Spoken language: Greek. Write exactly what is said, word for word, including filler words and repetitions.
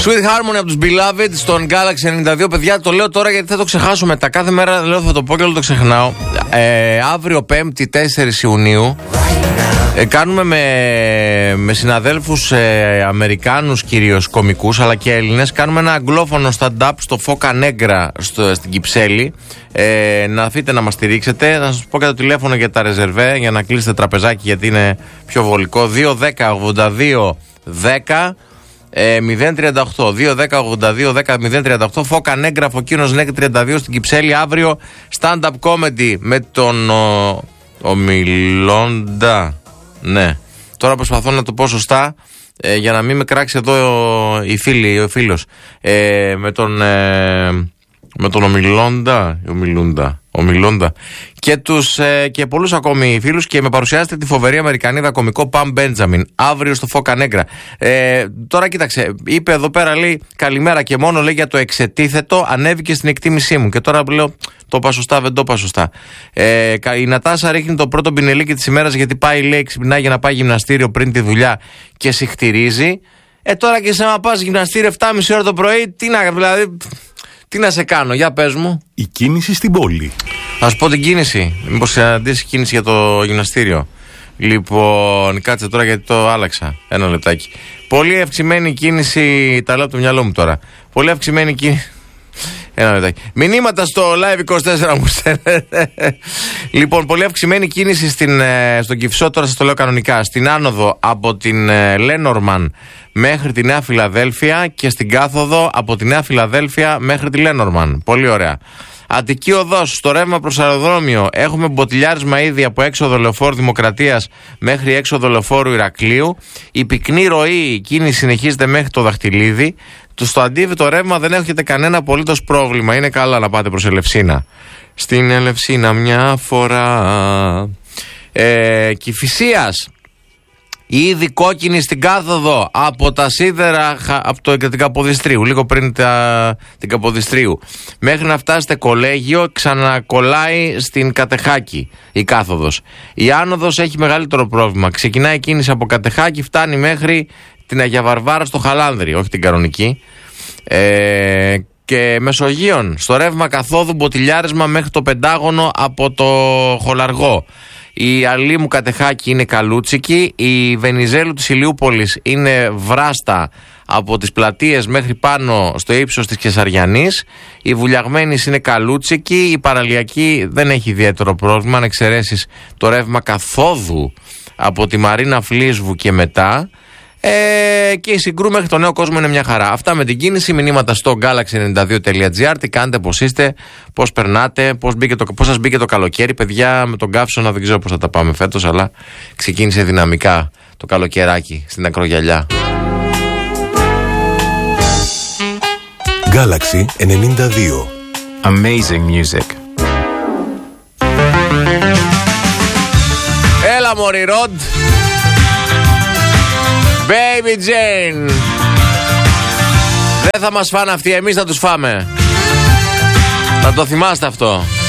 Sweet Harmony από τους Beloved στον Galaxy ενενήντα δύο. Παιδιά, το λέω τώρα γιατί θα το ξεχάσω μετά. Κάθε μέρα λέω θα το πω και όλο το ξεχνάω. Ε, αύριο Πέμπτη τέσσερις Ιουνίου ε, κάνουμε με, με συναδέλφους ε, Αμερικάνους κυρίως κομικούς αλλά και Έλληνες. Κάνουμε ένα αγγλόφωνο stand-up στο Φώκα Νέγκρα στο, στην Κυψέλη. Ε, να αφείτε να μας στηρίξετε. Να σας πω και το τηλέφωνο για τα ρεζερβέ για να κλείσετε τραπεζάκι γιατί είναι πιο βολικό. δύο δέκα ογδόντα δύο δέκα μηδέν τριάντα οκτώ δύο δέκα ογδόντα δύο δέκα μηδέν τριάντα οκτώ. Φώκα Νέγκρα, Φωκίνος Νέγκ τριάντα δύο στην Κυψέλη. Αύριο stand-up comedy με τον ο, ο Μιλόντα. Ναι, τώρα προσπαθώ να το πω σωστά ε, για να μην με κράξει εδώ ο, η φίλη, ο φίλος ε, με τον ε, με τον Ομιλόντα, Ομιλούντα, Ομιλόντα και, τους, ε, και πολλούς ακόμη φίλους και με παρουσιάσετε τη φοβερή Αμερικανίδα κωμικό Παμ Μπέντζαμιν αύριο στο Φώκα Νέγκρα. Ε, τώρα κοίταξε, είπε εδώ πέρα λέει καλημέρα και μόνο λέει για το εξετίθετο ανέβηκε στην εκτίμησή μου και τώρα λέω το είπα σωστά, δεν το είπα σωστά. Ε, η Νατάσα ρίχνει το πρώτο πινελίκι της ημέρας γιατί πάει λέει ξυπνάει για να πάει γυμναστήριο πριν τη δουλειά και συχτηρίζει. Ε τώρα και σε να πας γυμναστήριο εφτά και μισή ώρα το πρωί, τι να δηλαδή... Τι να σε κάνω, για πες μου. Η κίνηση στην πόλη. Θα σου πω την κίνηση. Μήπως αντίστοιχη κίνηση για το γυμναστήριο. Λοιπόν, κάτσε τώρα γιατί το άλλαξα. Ένα λεπτάκι. Πολύ αυξημένη κίνηση. Τα λέω από το μυαλό μου τώρα. Πολύ αυξημένη κίνηση. Ένα λεπτάκι. Μηνύματα στο Live είκοσι τέσσερα μου στέλνετε. Λοιπόν, πολύ αυξημένη κίνηση στην, στον Κυφσό. Τώρα σας το λέω κανονικά. Στην άνοδο από την Λένορμαν μέχρι τη Νέα Φιλαδέλφια και στην κάθοδο από τη Νέα Φιλαδέλφια μέχρι τη Λένορμαν. Πολύ ωραία. Αττική οδός, στο ρεύμα προς αεροδρόμιο έχουμε μποτιλιάρισμα ήδη από έξοδο λεωφόρου Δημοκρατίας μέχρι έξοδο λεωφόρου Ηρακλείου. Η πυκνή ροή κίνηση συνεχίζεται μέχρι το Δαχτυλίδι. Στο αντίβητο ρεύμα δεν έχετε κανένα απολύτως πρόβλημα. Είναι καλά να πάτε προς Ελευσίνα. Στην Ελευσίνα μια φορά. Ε, Κηφισίας. Ήδη κόκκινη στην κάθοδο από τα σίδερα, από το, την Καποδιστρίου, λίγο πριν τα, την Καποδιστρίου. Μέχρι να φτάσετε κολέγιο, ξανακολλάει στην Κατεχάκη η κάθοδος. Η άνοδος έχει μεγαλύτερο πρόβλημα. Ξεκινάει η κίνηση από Κατεχάκη, φτάνει μέχρι την Αγία Βαρβάρα στο Χαλάνδρι, όχι την κανονική. Ε, και Μεσογείων, στο ρεύμα καθόδου μποτιλιάρισμα μέχρι το Πεντάγωνο από το Χολαργό. Η Αλήμου Κατεχάκη είναι καλούτσικη, η Βενιζέλου της Ηλιούπολης είναι βράστα από τις πλατείες μέχρι πάνω στο ύψος της Κεσαριανής, η Βουλιαγμένης είναι καλούτσικη, η Παραλιακή δεν έχει ιδιαίτερο πρόβλημα, αν εξαιρέσεις το ρεύμα καθόδου από τη Μαρίνα Φλίσβου και μετά. Ε, και η Συγκρού μέχρι το Νέο Κόσμο είναι μια χαρά. Αυτά με την κίνηση. Μηνύματα στο galaxy ενενήντα δύο τελεία τζι άρ. Τι κάνετε, πώς είστε, πώς περνάτε, πώς, μπήκε το, πώς σας μπήκε το καλοκαίρι. Παιδιά, με τον καύσωνα δεν ξέρω πώς θα τα πάμε φέτος, αλλά ξεκίνησε δυναμικά το καλοκαιράκι στην Ακρογιαλιά. Galaxy ενενήντα δύο. Amazing music. Έλα μωρή Ροντ. Baby Jane. Δεν θα μας φάνε αυτοί, εμείς θα τους φάμε. Θα το θυμάστε αυτό.